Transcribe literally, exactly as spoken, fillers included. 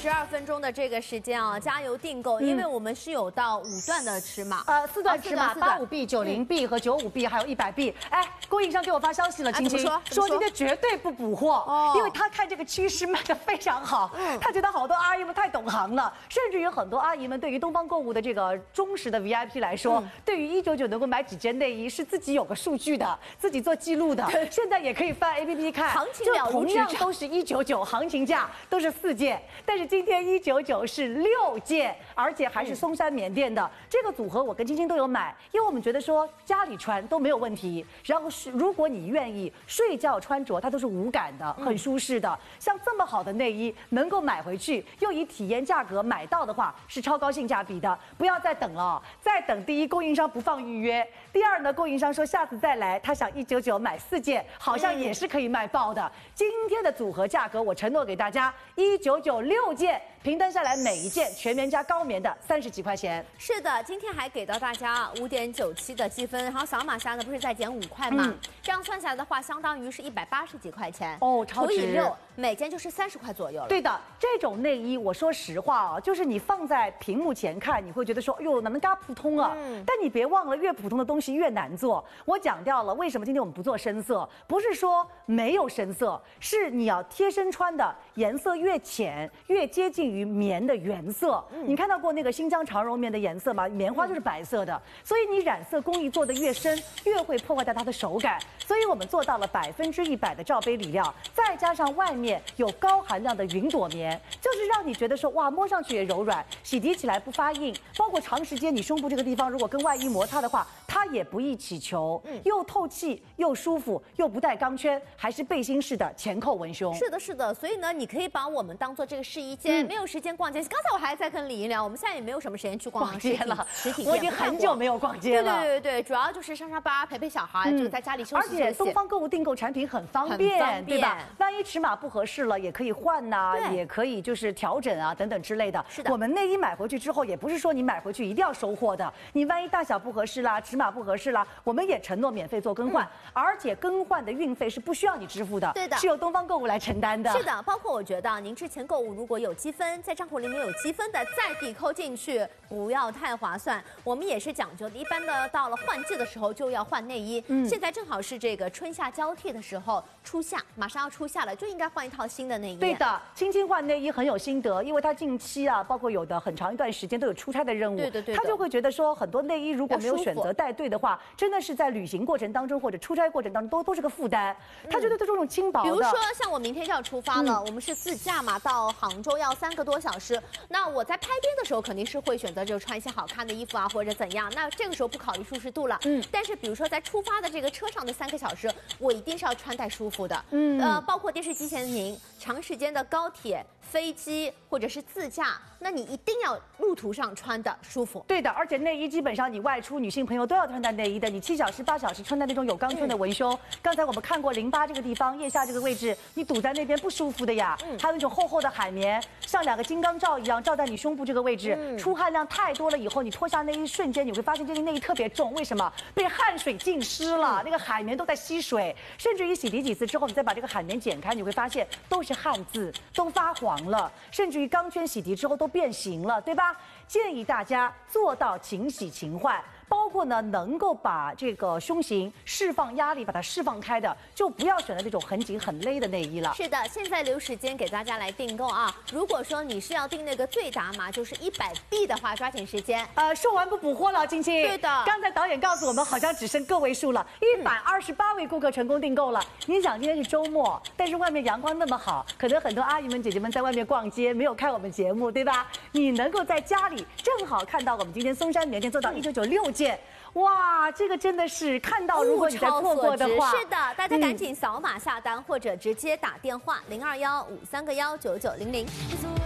十二分钟的这个时间啊，加油订购，因为我们是有到五段的尺码， 呃，四段尺码，八五 B、九零 B 和九五 B，还有一百 B。哎，供应商给我发消息了，青青说说今天绝对不补货， 哦， 因为他看这个趋势卖得非常好，他觉得好多阿姨们太懂行了，甚至于很多阿姨们对于东方购物的这个忠实的 V I P 来说，对于一九九能够买几件内衣是自己有个数据的，自己做记录的，现在也可以翻 A P P 看， 行情了如指掌， 同样都是一九九，行情价都是四件，但是今天一九九是六件，而且还是松山棉店的、嗯、这个组合，我跟晶晶都有买，因为我们觉得说家里穿都没有问题，然后是如果你愿意睡觉穿着，它都是无感的，很舒适的。嗯、像这么好的内衣能够买回去，又以体验价格买到的话，是超高性价比的。不要再等了，再等第一供应商不放预约，第二呢供应商说下次再来，他想一九九买四件，好像也是可以卖爆的。今天的组合价格我承诺给大家，一九九六件。平摊下来，每一件全棉加高棉的三十几块钱。 是的，今天还给到大家五点九七的积分，然后扫码下呢不是再减五块吗？嗯、这样算下来的话，相当于是一百八十几块钱哦，超值。除以六， 每件就是三十块左右了。 对的，这种内衣，我说实话啊，就是你放在屏幕前看，你会觉得说，哎呦，哪能嘎普通啊？嗯、但你别忘了，越普通的东西越难做。我讲掉了，为什么今天我们不做深色？不是说没有深色，是你要贴身穿的颜色越浅，越接近于棉的原色，嗯、你看到过那个新疆长绒棉的颜色吗？棉花就是白色的，所以你染色工艺做得越深，越会破坏掉它的手感。所以我们做到了百分之一百的罩杯里料，再加上外面有高含量的云朵棉，就是让你觉得说哇，摸上去也柔软，洗涤起来不发硬，包括长时间你胸部这个地方如果跟外衣摩擦的话，它也不易起球，嗯、又透气又舒服，又不带钢圈，还是背心式的前扣文胸。 是的，是的，所以呢，你可以把我们当做这个试衣间，嗯、没有时间逛街。刚才我还在跟李莹聊，我们现在也没有什么时间去逛逛街了， 实体店。 我已经很久没有逛街了。 对对对对，主要就是上上班，陪陪小孩，嗯、就在家里休息休息。 而且东方购物订购产品很方便， 很方便对吧？万一尺码不合适了，也可以换呐、啊，也可以就是调整啊等等之类的。 是的， 我们内衣买回去之后，也不是说你买回去一定要收货的，你万一大小不合适啦，尺码不合适啦，我们也承诺免费做更换，嗯、而且更换的运费是不需要你支付的， 对的， 是由东方购物来承担的。 是的，包括我觉得您之前购物如果有积分，在账户里面有积分的再抵扣进去，不要太划算。我们也是讲究的，一般的到了换季的时候就要换内衣，嗯、现在正好是这个春夏交替的时候，初夏马上要初夏了，就应该换一套新的内衣。 对的，青青换内衣很有心得，因为他近期啊，包括有的很长一段时间都有出差的任务， 对对对， 他就会觉得说很多内衣如果没有选择带对的话，真的是在旅行过程当中或者出差过程当中都都是个负担。他觉得这种轻薄的， 比如说像我明天就要出发了，嗯、我们是自驾嘛，到杭州要三个多小时。那我在拍片的时候肯定是会选择就穿一些好看的衣服啊，或者怎样。那这个时候不考虑舒适度了，嗯。但是比如说在出发的这个车上的三个小时，我一定是要穿戴舒服的，嗯。呃，包括电视机前的您，长时间的高铁、飞机或者是自驾，那你一定要路途上穿的舒服。 对的，而且内衣基本上你外出，女性朋友都要穿戴内衣的。你七小时、八小时穿戴那种有钢圈的文胸，嗯、刚才我们看过淋巴这个地方、腋下这个位置，你堵在那边不舒服的呀。嗯、还有那种厚厚的海绵，像两个金刚罩一样罩在你胸部这个位置，嗯、出汗量太多了以后，你脱下内衣瞬间你会发现这件内衣特别重，为什么？被汗水浸湿了，嗯、那个海绵都在吸水，甚至于洗涤几次之后，你再把这个海绵剪开，你会发现都是汗渍，都发黄了，甚至于钢圈洗涤之后都变形了，对吧？建议大家做到勤洗勤换。包括呢，能够把这个胸型释放压力，把它释放开的，就不要选择这种很紧很勒的内衣了。 是的，现在留时间给大家来订购啊！如果说你是要订那个最大码，就是一百 B 的话，抓紧时间。 呃，售完不补货了，晶晶。 对的。 刚才导演告诉我们，好像只剩个位数了，一百二十八位顾客成功订购了。嗯、你想，今天是周末，但是外面阳光那么好，可能很多阿姨们、姐姐们在外面逛街，没有看我们节目，对吧？你能够在家里正好看到我们今天松山棉店做到一九九六件。哇，这个真的是看到，如果你再错过的话， 是的，大家赶紧扫码下单，嗯、或者直接打电话零二幺五三个幺九九零零。